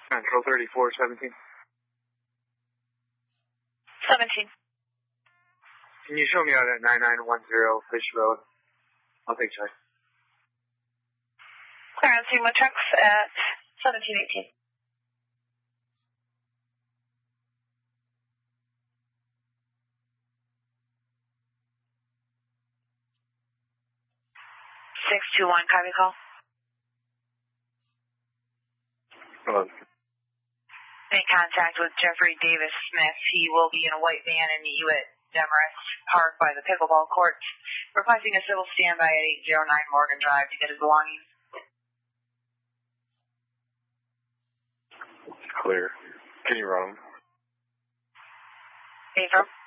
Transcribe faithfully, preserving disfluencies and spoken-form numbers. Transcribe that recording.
Central thirty-four seventeen. seventeen. Can you show me out at nine nine one zero Fish Road? I'll take check. Clearance, Sigma trucks at seventeen eighteen. six two one, copy call. Hello. Make contact with Jeffrey Davis Smith. He will be in a white van and meet you at Demarest Park by the pickleball courts, requesting a civil standby at eight oh nine Morgan Drive to get his belongings. Clear. Can you run them? Affirm.